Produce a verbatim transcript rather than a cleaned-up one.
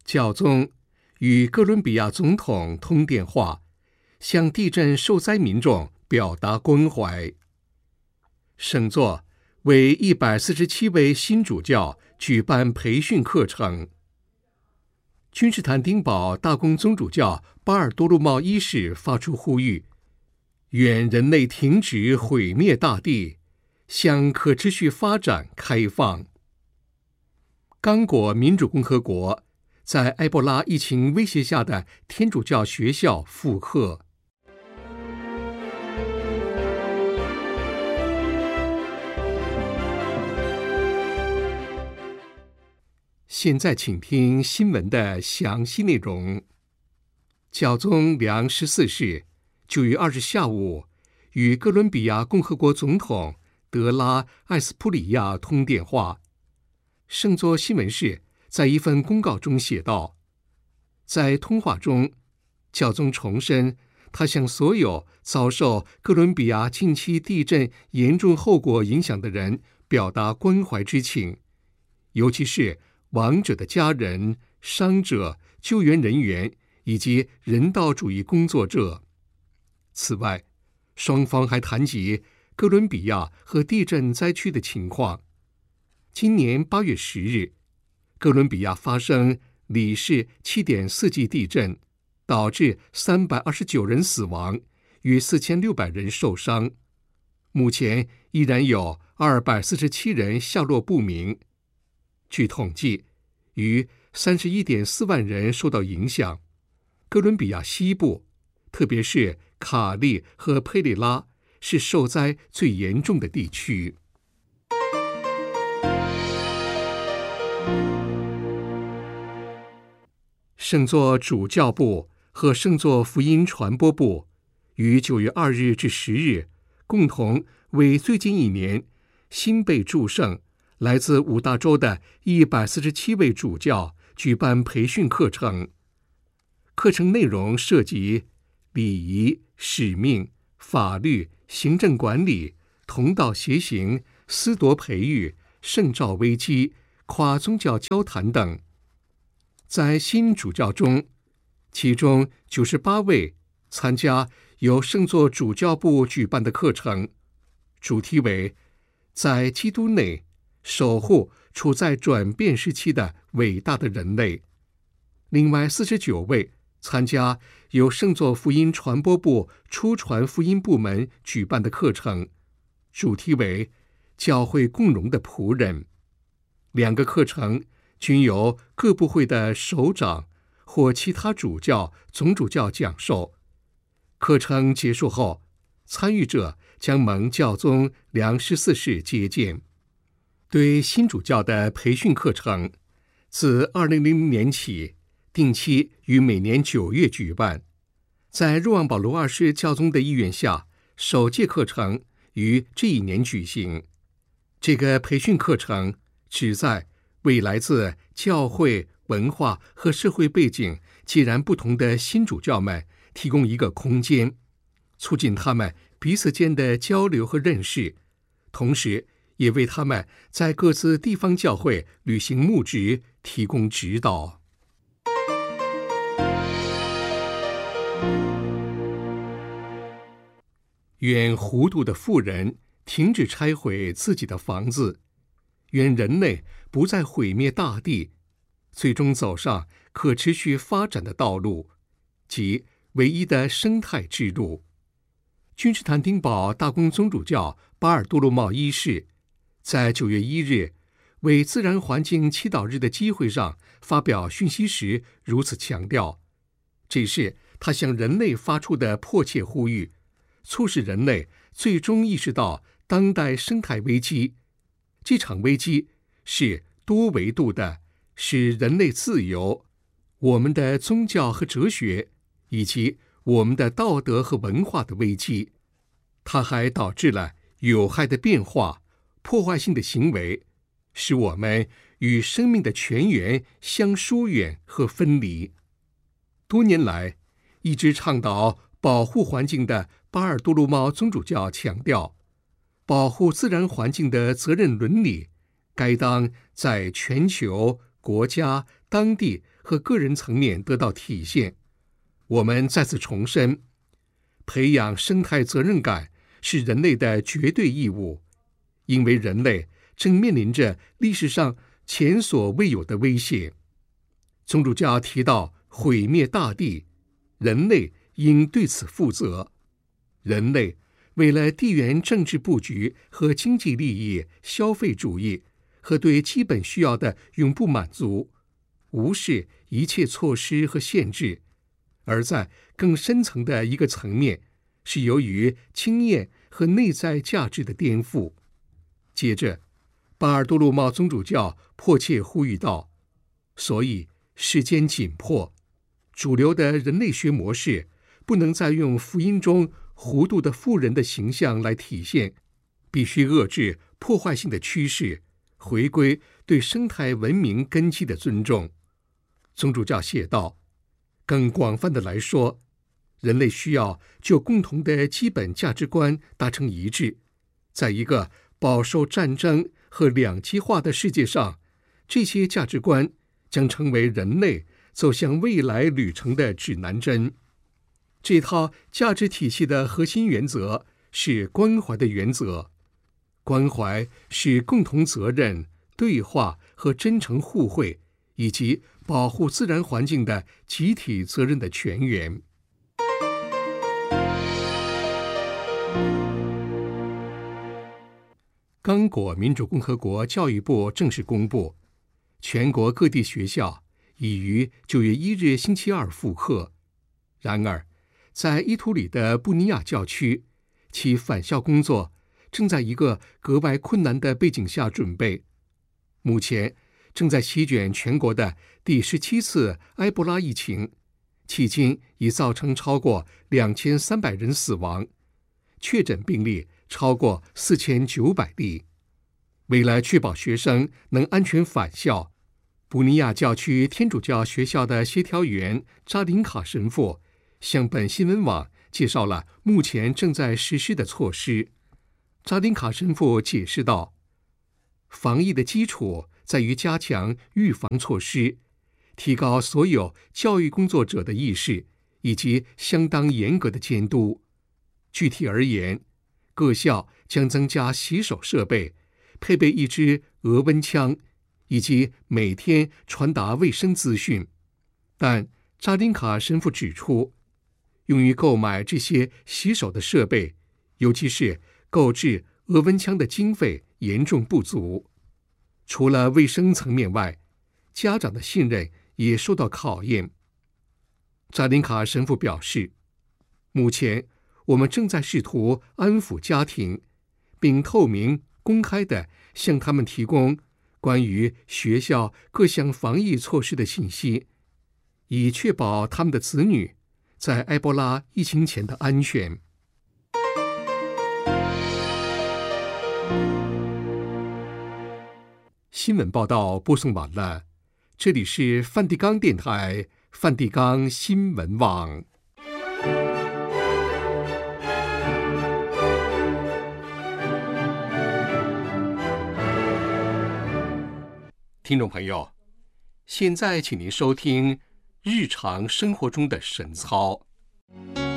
教宗与哥伦比亚总统通电话，向地震受灾民众表达关怀。圣座为一百四十七位新主教举办培训课程。君士坦丁堡大公宗主教巴尔多禄茂一世发出呼吁，愿人类停止毁灭大地，向可持续发展开放。刚果民主共和国在埃博拉疫情威胁下的天主教学校复课。现在请听新闻的详细内容。教宗良十四世九月二日下午与哥伦比亚共和国总统德拉艾斯普里亚通电话。圣座新闻室在一份公告中写道，在通话中，教宗重申他向所有遭受哥伦比亚近期地震严重后果影响的人表达关怀之情，尤其是亡者的家人、伤者、救援人员以及人道主义工作者。此外，双方还谈及哥伦比亚和地震灾区的情况。今年八月十日，哥伦比亚发生里氏 七点四 级地震，导致三百二十九人死亡，约四千六百人受伤。目前依然有二百四十七人下落不明。据统计，逾 三十一点四万人受到影响。哥伦比亚西部，特别是卡利和佩里拉，是受灾最严重的地区。圣座主教部和圣座福音传播部于九月二日至十日共同为最近一年新被祝圣来自五大洲的一百四十七位主教举办培训课程。课程内容涉及礼仪、使命、法律、行政管理、同道协行、司铎培育、圣召危机、跨宗教交谈等。在新主教中，其中九十八位参加由圣座主教部举办的课程，主题为在基督内守护处在转变时期的伟大的人类。另外四十九位参加由圣座福音传播部出传福音部门举办的课程，主题为教会共荣的仆人。两个课程均由各部会的首长或其他主教、总主教讲授。课程结束后，参与者将蒙教宗良十四世接见。对新主教的培训课程，自二零零零年起定期于每年九月举办。在若望保禄二世教宗的意愿下，首届课程于这一年举行。这个培训课程旨在为来自教会、文化和社会背景截然不同的新主教们提供一个空间，促进他们彼此间的交流和认识，同时也为他们在各自地方教会履行牧职提供指导。愿糊涂的妇人停止拆毁自己的房子，愿人类不再毁灭大地，最终走上可持续发展的道路，即唯一的生态之路。君士坦丁堡大公宗主教巴尔多禄茂一世在九月一日为自然环境祈祷日的机会上发表讯息时如此强调，这是他向人类发出的迫切呼吁，促使人类最终意识到当代生态危机。这场危机是多维度的，使人类自由、我们的宗教和哲学以及我们的道德和文化的危机。它还导致了有害的变化、破坏性的行为，使我们与生命的泉源相疏远和分离。多年来，一直倡导保护环境的巴尔多禄茂宗主教强调，保护自然环境的责任伦理该当在全球国家、当地和个人层面得到体现。我们再次重申，培养生态责任感是人类的绝对义务，因为人类正面临着历史上前所未有的威胁。宗主教提到毁灭大地，人类应对此负责。人类为了地缘政治布局和经济利益、消费主义和对基本需要的永不满足，无视一切措施和限制，而在更深层的一个层面，是由于经验和内在价值的颠覆。接着，巴尔多禄茂宗主教迫切呼吁道：所以时间紧迫，主流的人类学模式不能再用福音中糊涂的妇人的形象来体现，必须遏制破坏性的趋势，回归对生态文明根基的尊重。宗主教写道，更广泛的来说，人类需要就共同的基本价值观达成一致。在一个饱受战争和两极化的世界上，这些价值观将成为人类走向未来旅程的指南针。这套价值体系的核心原则是关怀的原则。关怀是共同责任、对话和真诚互惠，以及保护自然环境的集体责任的泉源。刚果民主共和国教育部正式公布，全国各地学校已于九月一日星期二复课。然而，在伊图里的布尼亚教区，其返校工作正在一个格外困难的背景下准备。目前正在席卷全国的第十七次埃博拉疫情，迄今已造成超过两千三百人死亡，确诊病例超过四千九百例。为了确保学生能安全返校，布尼亚教区天主教学校的协调员扎林卡神父向本新闻网介绍了目前正在实施的措施。扎林卡神父解释道，防疫的基础在于加强预防措施，提高所有教育工作者的意识，以及相当严格的监督。具体而言，各校将增加洗手设备，配备一支额温枪，以及每天传达卫生资讯。但扎林卡神父指出，用于购买这些洗手的设备，尤其是购置额温枪的经费严重不足。除了卫生层面外，家长的信任也受到考验。扎林卡神父表示，目前我们正在试图安抚家庭，并透明公开地向他们提供关于学校各项防疫措施的信息，以确保他们的子女在埃博拉疫情前的安全。新闻报道播送完了，这里是梵蒂冈电台梵蒂冈新闻网。听众朋友，现在请您收听日常生活中的神操。